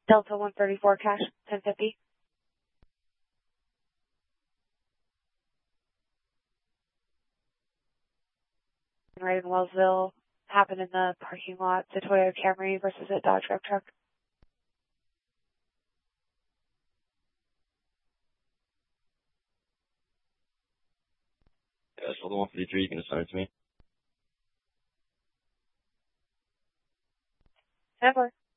Delta 134 cash, 1050. Right in Wellsville, happened in the parking lot, the Toyota Camry versus a Dodge Ram truck. Yeah, so the 153, you can assign it to me. 10-4.